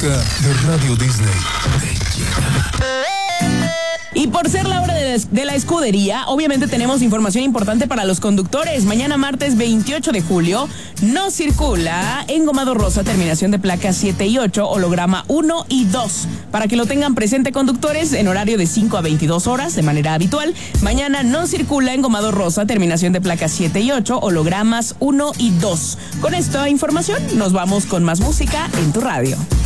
música de Radio Disney te llega. Y por ser la hora de la escudería, obviamente tenemos información importante para los conductores. Mañana martes 28 de julio no circula engomado rosa, terminación de placas 7 y 8, holograma 1 y 2. Para que lo tengan presente, conductores, en horario de 5 a 22 horas de manera habitual. Mañana no circula engomado rosa, terminación de placas 7 y 8, hologramas 1 y 2. Con esta información nos vamos con más música en tu radio.